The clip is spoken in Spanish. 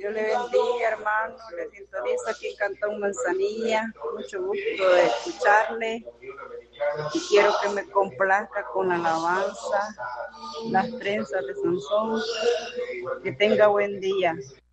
Dios le bendiga, hermano. Le sintonizo aquí en Cantón Manzanilla. Mucho gusto de escucharle. Y quiero que me complazca con la alabanza, las trenzas de Sansón. Que tenga buen día.